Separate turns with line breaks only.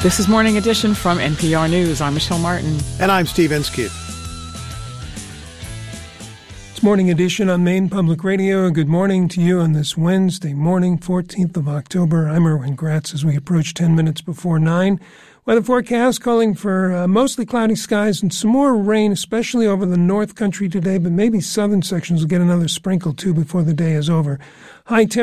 This is Morning Edition from NPR News. I'm Michelle Martin.
And I'm Steve Inskeep.
It's Morning Edition on Maine Public Radio. Good morning to you on this Wednesday morning, 14th of October. I'm Erwin Gratz as we approach 10 minutes before 9. Weather forecast calling for mostly cloudy skies and some more rain, especially over the North Country today, but maybe southern sections will get another sprinkle too before the day is over. High